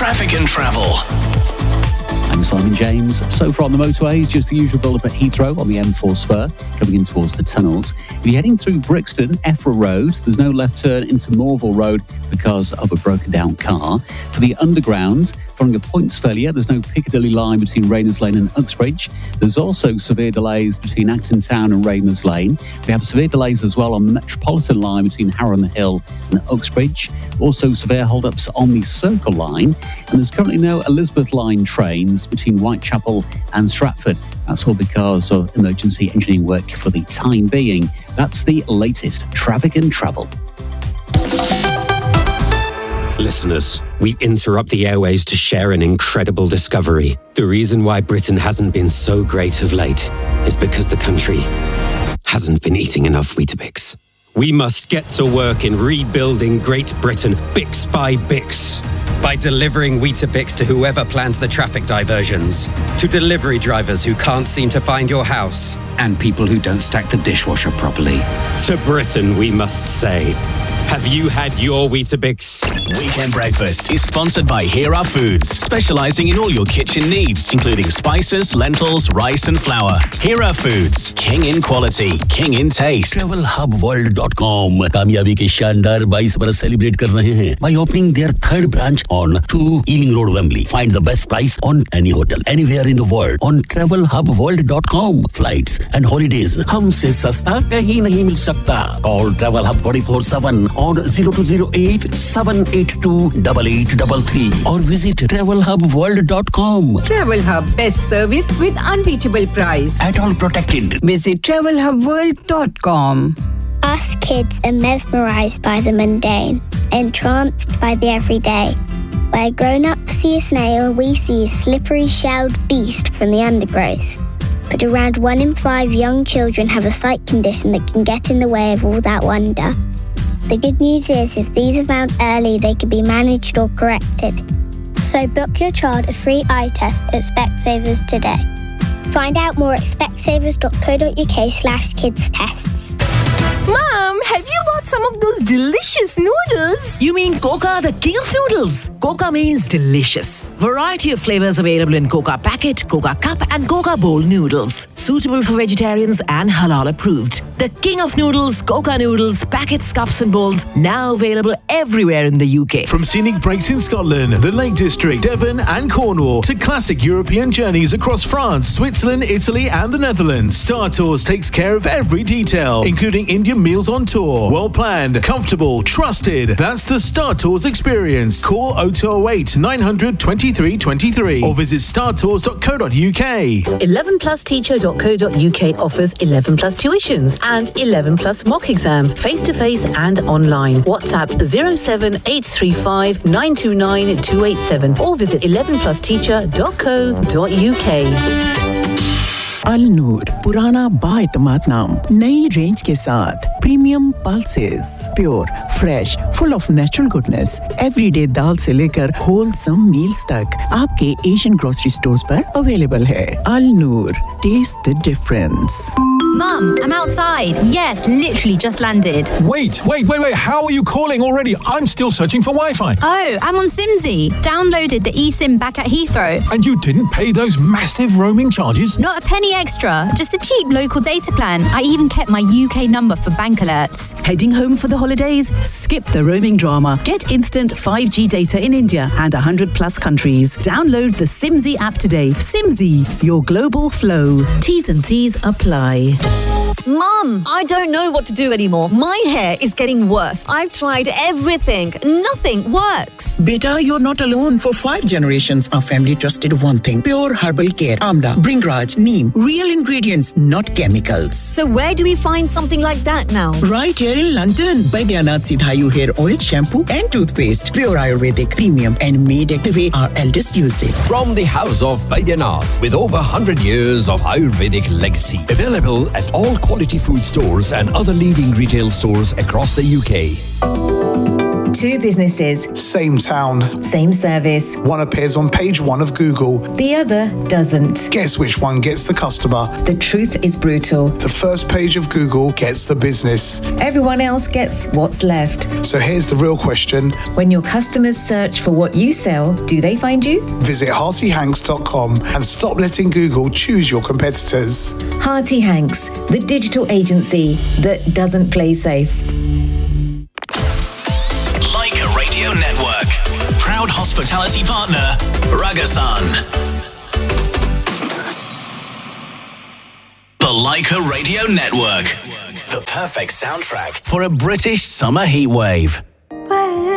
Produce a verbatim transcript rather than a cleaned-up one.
traffic and travel. I'm Simon James. So far on the motorways, just the usual build-up at Heathrow on the M four spur, coming in towards the tunnels. If you're heading through Brixton, Effra Road, there's no left turn into Morville Road because of a broken-down car. For the underground, following a points failure, there's no Piccadilly line between Rayners Lane and Uxbridge. There's also severe delays between Acton Town and Rayners Lane. We have severe delays as well on the Metropolitan line between Harrow and the Hill and Uxbridge. Also severe hold-ups on the Circle line. And there's currently no Elizabeth line trains between Whitechapel and Stratford. That's all because of emergency engineering work for the time being. That's the latest traffic and travel. Listeners, we interrupt the airwaves to share an incredible discovery. The reason why Britain hasn't been so great of late is because the country hasn't been eating enough Weetabix. We must get to work in rebuilding Great Britain, Bix by Bix. By delivering Weetabix to whoever plans the traffic diversions, to delivery drivers who can't seem to find your house, and people who don't stack the dishwasher properly. To Britain, we must say, have you had your Weetabix? Weekend Breakfast is sponsored by Hera Foods, specialising in all your kitchen needs, including spices, lentils, rice and flour. Hera Foods, king in quality, king in taste. travel hub world dot com कामयाबी के शानदार बाईस बरस celebrate कर रहे हैं by opening their third branch on two Ealing Road, Wembley. Find the best price on any hotel anywhere in the world on travel hub world dot com. Flights and holidays हमसे सस्ता कहीं नहीं मिल सकता. Call Travel Hub twenty-four seven on zero two zero eight seven eight two eight eight three three or visit travel hub world dot com. Travel Hub, best service with unbeatable price. At all protected. Visit travel hub world dot com. Us kids are mesmerised by the mundane, entranced by the everyday. Where grown-ups see a snail, we see a slippery shelled beast from the undergrowth. But around one in five young children have a sight condition that can get in the way of all that wonder. The good news is, if these are found early, they can be managed or corrected. So book your child a free eye test at Specsavers today. Find out more at specsavers dot co dot uk slash kids tests. Mom, have you bought some of those delicious noodles? You mean Coca, the king of noodles? Coca means delicious. Variety of flavors available in Coca Packet, Coca Cup and Coca Bowl noodles. Suitable for vegetarians and halal approved. The king of noodles, Coca noodles, packets, cups and bowls, now available everywhere in the U K. From scenic breaks in Scotland, the Lake District, Devon and Cornwall to classic European journeys across France, Switzerland, Italy and the Netherlands, Star Tours takes care of every detail, including Indian meals on tour. Well planned, comfortable, trusted. That's the Star Tours experience. Call oh two oh eight nine hundred twenty-three twenty-three or visit star tours dot co dot uk. eleven plus teacher dot co dot uk offers eleven plus tuitions and eleven plus mock exams, face-to-face and online. WhatsApp zero seven eight three five nine two nine two eight seven or visit eleven plus teacher dot co dot uk. अल नूर पुराना बाएतमाद नाम नई range के साथ premium pulses pure fresh full of natural goodness everyday दाल से लेकर wholesome meals तक आपके Asian grocery stores पर अवेलेबल है अल नूर test the difference Mum, I'm outside. Yes, literally just landed. Wait, wait, wait, wait. How are you calling already? I'm still searching for Wi-Fi. Oh, I'm on Simsy. Downloaded the eSIM back at Heathrow. And you didn't pay those massive roaming charges? Not a penny extra. Just a cheap local data plan. I even kept my U K number for bank alerts. Heading home for the holidays? Skip the roaming drama. Get instant five G data in India and one hundred plus countries. Download the Simsy app today. Simsy, your global flow. T's and C's apply. Mum, I don't know what to do anymore. My hair is getting worse. I've tried everything. Nothing works. Beta, you're not alone. For five generations, our family trusted one thing. Pure herbal care. Amla, Bringraj, Neem. Real ingredients, not chemicals. So where do we find something like that now? Right here in London. Baidyanath Sidhayu hair oil, shampoo and toothpaste. Pure Ayurvedic, premium and made the way our elders used it. From the house of Baidyanath, with over one hundred years of Ayurvedic legacy. Available at all quality food stores and other leading retail stores across the U K. Two businesses. Same town. Same service. One appears on page one of Google. The other doesn't. Guess which one gets the customer? The truth is brutal. The first page of Google gets the business. Everyone else gets what's left. So here's the real question. When your customers search for what you sell, do they find you? Visit Hearty Hanks dot com and stop letting Google choose your competitors. Hearty Hanks, the digital agency that doesn't play safe. Leica Radio Network. Proud hospitality partner, Ragasan. The Leica Radio Network. The perfect soundtrack for a British summer heatwave.